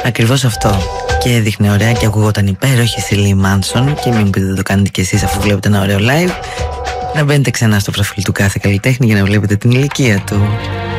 Ακριβώς αυτό. Και έδειχνε ωραία και ακουγόταν υπέροχη Σιλί Μάνσον. Και μην πείτε δεν το κάνετε κι εσείς αφού βλέπετε ένα ωραίο live. Να μπαίνετε ξανά στο προφίλ του κάθε καλλιτέχνη για να βλέπετε την ηλικία του.